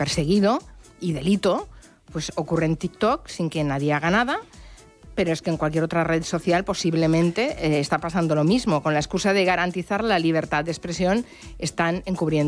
perseguido y delito, pues ocurre en TikTok sin que nadie haga nada. Pero es que en cualquier otra red social posiblemente está pasando lo mismo. Con la excusa de garantizar la libertad de expresión, están encubriendo